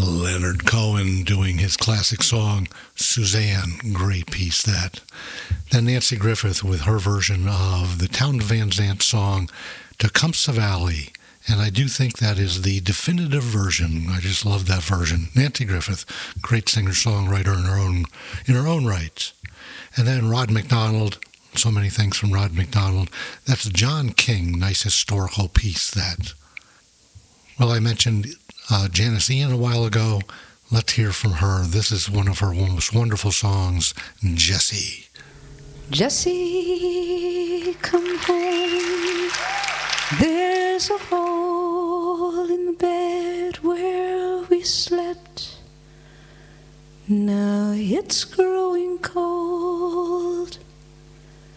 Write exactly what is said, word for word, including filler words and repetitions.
Leonard Cohen doing his classic song, Suzanne. Great piece, that. Then Nancy Griffith with her version of the Town Van Zandt song, Tecumseh Valley. And I do think that is the definitive version. I just love that version. Nancy Griffith, great singer-songwriter in her own, in her own right. And then Rod McDonald, so many things from Rod McDonald. That's John King, nice historical piece, that. Well, I mentioned uh, Janis Ian a while ago. Let's hear from her. This is one of her most wonderful songs, Jessie. Jessie, come home. There's a hole in the bed where we slept. Now it's growing cold.